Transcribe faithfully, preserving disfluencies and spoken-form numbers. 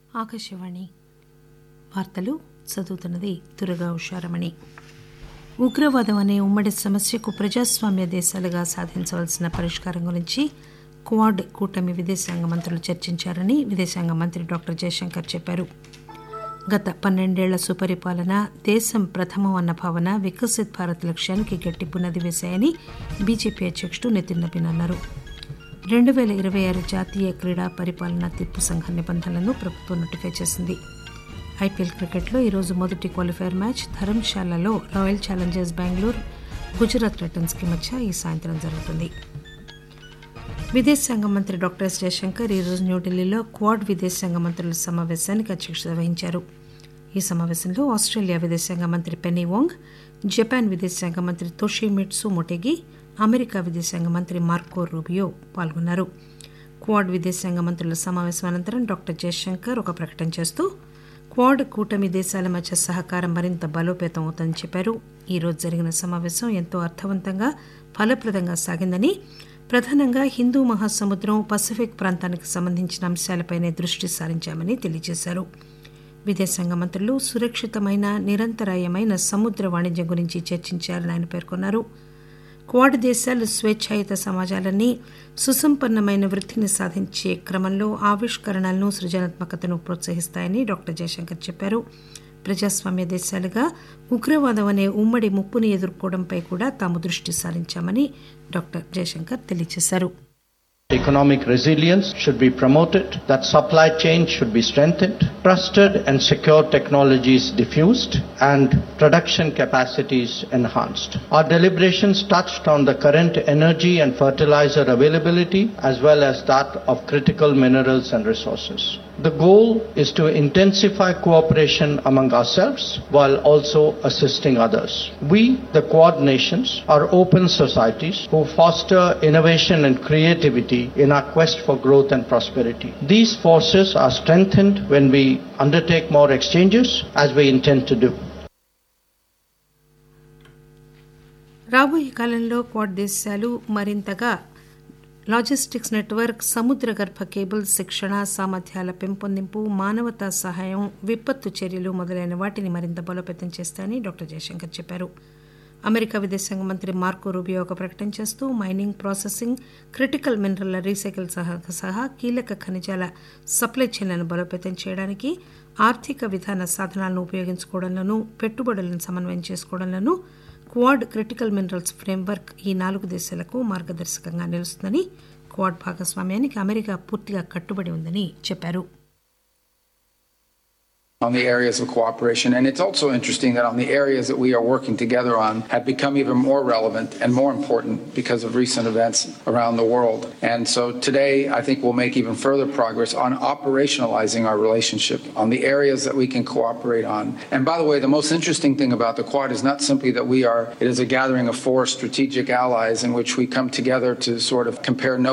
ఆకాశవాణి వార్తలు చదువుతున్నది దుర్గా ఉషారమణి. ఉగ్రవాదం అనే ఉమ్మడి సమస్యకు ప్రజాస్వామ్య దేశాలుగా సాధించవలసిన పరిష్కారం గురించి క్వాడ్ కూటమి విదేశాంగ మంత్రులు చర్చించారని విదేశాంగ మంత్రి డాక్టర్ జయశంకర్ చెప్పారు. గత పన్నెండేళ్ల సుపరిపాలన, దేశం ప్రథమం అన్న భావన వికసిత్ భారత్ లక్ష్యానికి గట్టి పునాది వేశాయని బీజేపీ అధ్యకుడు నితిన్ నబీన్ అన్నారు. రెండు పేల ఇరవై ఆరు జాతీయ క్రీడా పరిపాలనా తీర్పు సంఘం నిబంధనలను ప్రభుత్వం నోటిఫై చేసింది. ఐపీఎల్ క్రికెట్లో ఈరోజు మొదటి qualifier match ధర్మశాలలో royal Challengers Bengaluru Gujarat Titans కి మధ్య ఈ సాయంత్రం జరుగుతుంది. విదేశాంగ మంత్రి డాక్టర్ ఎస్ జయశంకర్ ఈరోజు న్యూఢిల్లీలో క్వాడ్ విదేశాంగ మంత్రుల సమావేశానికి అధ్యక్షత వహించారు. ఈ సమావేశంలో ఆస్ట్రేలియా విదేశాంగ మంత్రి పెన్నీ వాంగ్, జపాన్ విదేశాంగ మంత్రి తోషిమిట్సు మొటెగి, అమెరికా విదేశాంగ మంత్రి మార్కో రూబియో పాల్గొన్నారు. క్వాడ్ విదేశాంగ మంత్రుల సమావేశం అనంతరం డాక్టర్ జయశంకర్ ఒక ప్రకటన చేస్తూ క్వాడ్ కూటమి దేశాల మధ్య సహకారం మరింత బలోపేతం అవుతుందని చెప్పారు. ఈ రోజు జరిగిన సమావేశం ఎంతో అర్థవంతంగా, ఫలప్రదంగా సాగిందని, ప్రధానంగా హిందూ మహాసముద్రం, పసిఫిక్ ప్రాంతానికి సంబంధించిన అంశాలపైనే దృష్టి సారించామని తెలియజేశారు. విదేశాంగ మంత్రులు సురక్షితమైన, నిరంతరాయమైన సముద్ర వాణిజ్యం గురించి చర్చించారని ఆయన పేర్కొన్నారు. క్వాడ్ దేశాలు స్వేచ్ఛాయుత సమాజాలన్నీ సుసంపన్నమైన వృద్ధిని సాధించే క్రమంలో ఆవిష్కరణలను, సృజనాత్మకతను ప్రోత్సహిస్తాయని డాక్టర్ జయశంకర్ చెప్పారు. ప్రజాస్వామ్య దేశాలుగా ఉగ్రవాదం అనే ఉమ్మడి ముప్పుని ఎదుర్కోవడంపై కూడా తాము దృష్టి సారించామని డాక్టర్ జయశంకర్ తెలియజేశారు. Economic resilience should be promoted, that supply chains should be strengthened, trusted and secure technologies diffused, and production capacities enhanced. Our deliberations touched on the current energy and fertilizer availability as well as that of critical minerals and resources. The goal is to intensify cooperation among ourselves while also assisting others. We, the Quad nations, are open societies who foster innovation and creativity in our quest for growth and prosperity. These forces are strengthened when we undertake more exchanges, as we intend to do. రాబోయే కాలంలో quad దేశాలు మరింతగా logistics network, సముద్ర గర్భ cable శిక్షణ, సామర్థ్యాల పెంపొందింపు, మానవతా సహాయం, విపత్తు చర్యలు మొదలైన వాటిని మరింత బలోపేతం చేస్తాయని డాక్టర్ జయశంకర్ చెప్పారు. అమెరికా విదేశాంగ మంత్రి మార్కో రూబియో ఒక ప్రకటన చేస్తూ మైనింగ్, ప్రాసెసింగ్, క్రిటికల్ మినరల్ల రీసైకిల్ సహా కీలక ఖనిజాల సప్లై చైన్లను బలోపేతం చేయడానికి ఆర్థిక విధాన సాధనాలను ఉపయోగించుకోవడంలోనూ, పెట్టుబడులను సమన్వయం చేసుకోవడంలోనూ క్వాడ్ క్రిటికల్ మినరల్స్ ఫ్రేమ్వర్క్ ఈ నాలుగు దేశాలకు మార్గదర్శకంగా నిలుస్తుందని, క్వాడ్ భాగస్వామ్యానికి అమెరికా పూర్తిగా కట్టుబడి ఉందని చెప్పారు. On the areas of cooperation. And it's also interesting that on the areas that we are working together on have become even more relevant and more important because of recent events around the world. And so today, I think we'll make even further progress on operationalizing our relationship on the areas that we can cooperate on. And by the way, the most interesting thing about the Quad is not simply that we are, it is a gathering of four strategic allies in which we come together to sort of compare notes